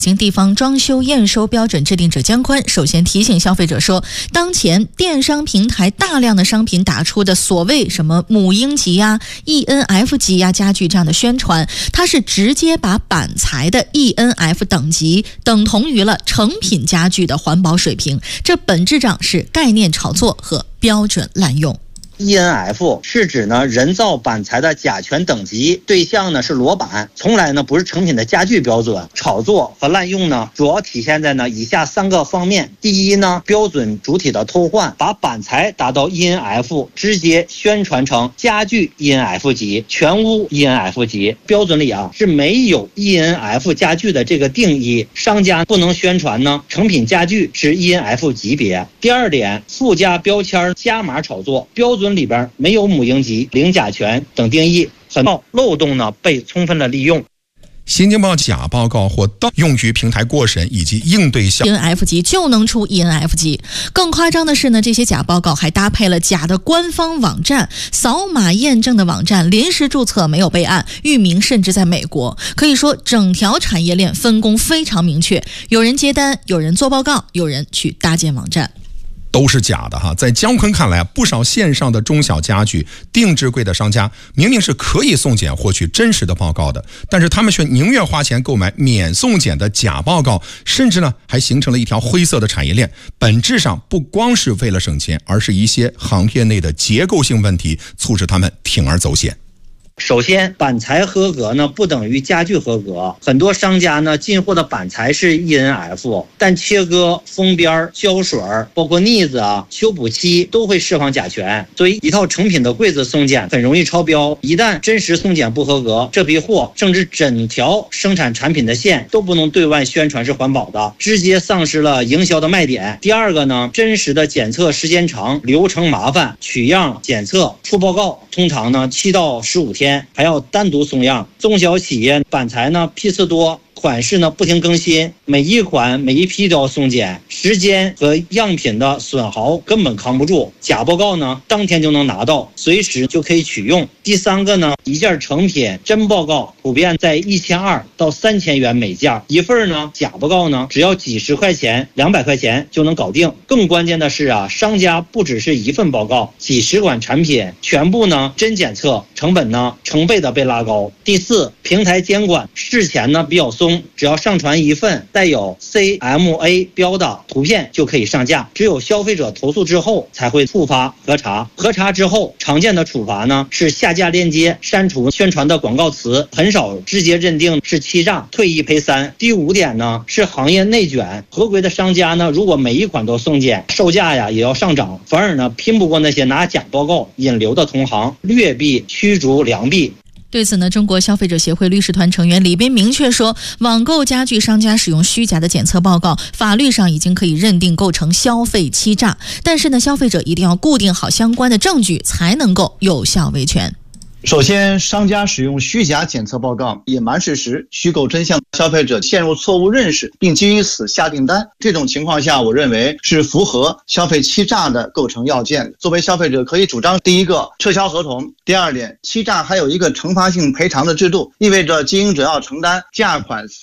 经地方装修验收标准制定者姜宽首先提醒消费者说，当前电商平台大量的商品打出的所谓什么母婴级呀、ENF 级呀家具这样的宣传，它是直接把板材的 ENF 等级等同于了成品家具的环保水平，这本质上是概念炒作和标准滥用。 ENF 是指呢人造板材的甲醛等级，对象呢是裸板，从来呢不是成品的家具标准。炒作和滥用呢主要体现在呢以下3个方面。第一呢，标准主体的偷换，把板材达到 ENF 直接宣传成家具 ENF 级、全屋 ENF 级。标准里是没有 ENF 家具的这个定义，商家不能宣传呢成品家具是 ENF 级别。第二点，附加标签加码炒作，标准里边没有母婴级、零甲醛等定义，很多漏洞呢被充分的利用。 新京报假报告或用于平台过审以及应对 ENF 级就能出 ENF 级。更夸张的是呢，这些假报告还搭配了假的官方网站，扫码验证的网站临时注册没有备案，域名甚至在美国。可以说整条产业链分工非常明确，有人接单，有人做报告，有人去搭建网站。 都是假的哈。在姜昆看来，不少线上的中小家具定制柜的商家明明是可以送检获取真实的报告的，但是他们却宁愿花钱购买免送检的假报告，甚至呢还形成了一条灰色的产业链。本质上不光是为了省钱，而是一些行业内的结构性问题促使他们铤而走险。 首先，板材合格呢不等于家具合格。很多商家呢进货的板材是 ENF， 但切割、封边、胶水，包括腻子修补漆都会释放甲醛，所以一套成品的柜子送检很容易超标。一旦真实送检不合格，这批货甚至整条生产产品的线都不能对外宣传是环保的，直接丧失了营销的卖点。第二个呢，真实的检测时间长，流程麻烦，取样检测出报告通常呢7到15天。还要单独送样。中小企业板材呢批次多，款式呢不停更新，每一款每一批都要送检，时间和样品的损耗根本扛不住。假报告呢当天就能拿到，随时就可以取用。第三个呢，一件成品真报告普遍在1200到3000元每件，一份呢假报告呢只要几十块钱、200块钱就能搞定。更关键的是商家不只是一份报告，几十款产品全部呢真检测，成本呢成倍的被拉高。第四，平台监管事前呢比较松，只要上传一份带有 CMA 标的图片就可以上架，只有消费者投诉之后才会触发核查。核查之后常见的处罚呢是下架链接、删除宣传的广告词，很少直接认定是欺诈，退1赔3。第五点呢是行业内卷，合规的商家呢如果每一款都送检，售价也要上涨，反而呢拼不过那些拿假报告引流的同行，劣币驱逐良币。 对此呢，中国消费者协会律师团成员李斌明确说，网购家具商家使用虚假的检测报告，法律上已经可以认定构成消费欺诈，但是呢，消费者一定要固定好相关的证据，才能够有效维权。 首先，商家使用虚假检测报告，隐瞒事实，虚构真相，消费者陷入错误认识，并基于此下订单。这种情况下，我认为是符合消费欺诈的构成要件。作为消费者，可以主张第一个撤销合同。第二点，欺诈还有一个惩罚性赔偿的制度，意味着经营者要承担价款